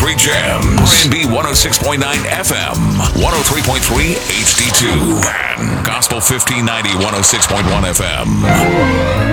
Country Gems. R&B 106.9 FM, 103.3 HD2, and Gospel 1590 106.1 FM.